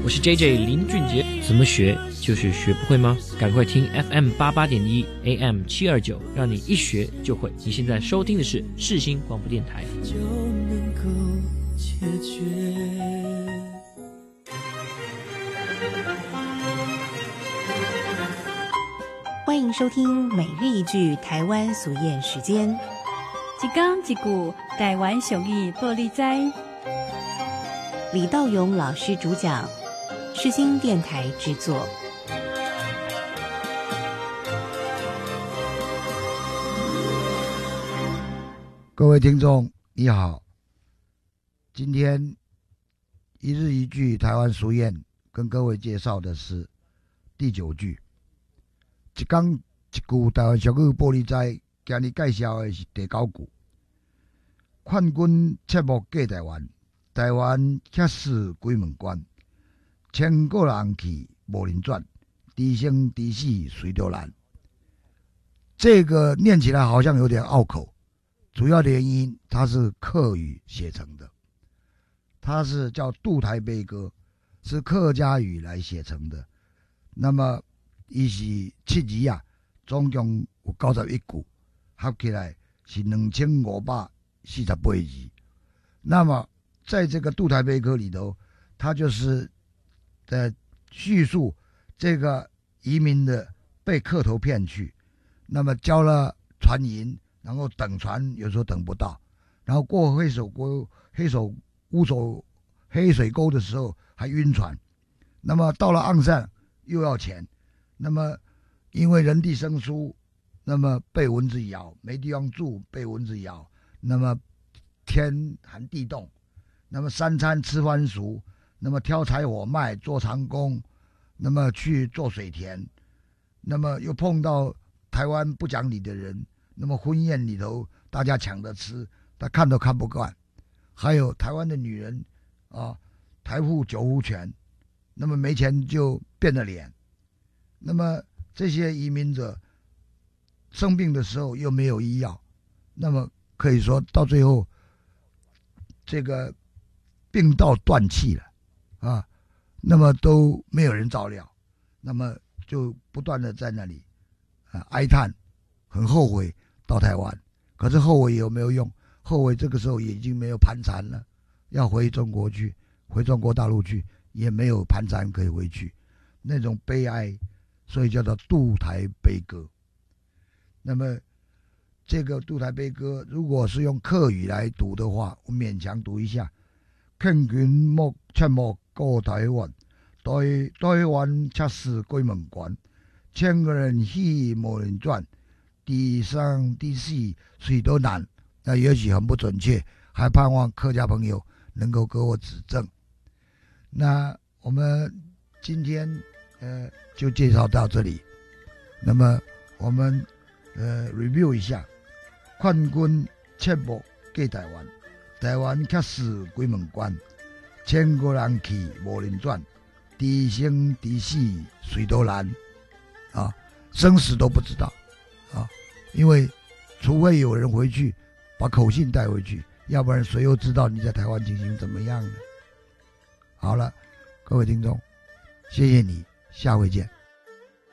我是 JJ 林俊杰。怎么学就是学不会吗？赶快听 FM88.1 AM729，让你一学就会。你现在收听的是世新广播电台。 就能够解决。 欢迎收听每日一句台湾俗谚时间。 一讲一句台湾俗语报你知。 李道勇老师主讲，世新电台制作。 各位听众你好，今天一日一句台湾俗谚跟各位介绍的是第9句。一讲一句台湾俗语报你知，今日介绍的是第9句。劝君切莫嫁台湾，台湾却死鬼门关。千个人去无人转，低生低死谁都难。这个念起来好像有点拗口，主要的原因它是客语写成的，它是叫渡台悲歌，是客家语来写成的。那么它是7字啊，总共有91句，合起来是2548字。那么在这个渡台悲歌里头，它就是叙述这个移民的被客头骗去，那么交了船银，然后等船有时候等不到，然后过黑水沟的时候还晕船，那么到了岸上又要钱，那么因为人地生疏，那么被蚊子咬，没地方住，被蚊子咬，那么天寒地冻，那么3餐吃番薯，那么挑柴火卖，做长工，那么去做水田，那么又碰到台湾不讲理的人，那么婚宴里头大家抢着吃，他看都看不惯。还有台湾的女人啊，台妇9夫全，那么没钱就变了脸。那么这些移民者生病的时候又没有医药，那么可以说到最后这个病到断气了啊，那么都没有人照料，那么就不断的在那里哀叹，很后悔到台湾。可是后悔有没有用？后悔这个时候也已经没有盘缠了，要回中国去，回中国大陆去，也没有盘缠可以回去，那种悲哀，所以叫做渡台悲歌。那么这个渡台悲歌如果是用客语来读的话，我勉强读一下：劝君切莫过台湾，台湾却死鬼门关。千个人去无人转，地生地死谁都难。那也许很不准确，还盼望客家朋友能够给我指正。那我们今天就介绍到这里。那么我们review 一下：劝君切莫嫁台湾，台湾却死鬼门关。千个人去无人转，地生地死谁都难。生死都不知道啊，因为除非有人回去把口信带回去，要不然谁又知道你在台湾情形怎么样呢？好了，各位听众，谢谢你，下回见。